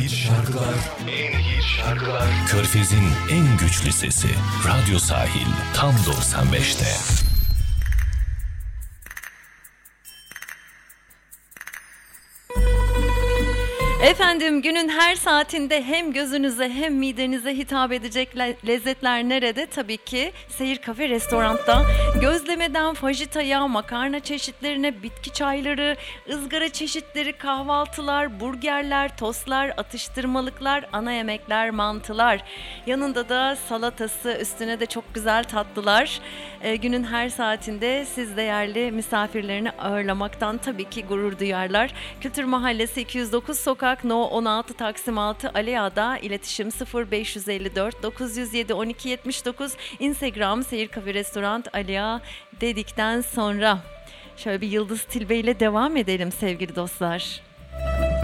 Şarkılar, en iyi şarkılar. Körfez'in en güçlü sesi. Radyo Sahil tam 95'te. Efendim, günün her saatinde hem gözünüze hem midenize hitap edecek lezzetler nerede? Tabii ki Seyir Kafe Restorant'ta. Gözlemeden fajitaya, makarna çeşitlerine, bitki çayları, ızgara çeşitleri, kahvaltılar, burgerler, tostlar, atıştırmalıklar, ana yemekler, mantılar. Yanında da salatası, üstüne de çok güzel tatlılar. Günün her saatinde siz değerli misafirlerini ağırlamaktan tabii ki gurur duyarlar. Kültür Mahallesi 209 Sokak No 16 Taksim 6 Aliağa'da. İletişim 0554 907 12 79. Instagram Seyir Kafe Restorant Aliağa dedikten sonra şöyle bir Yıldız Tilbe ile devam edelim sevgili dostlar.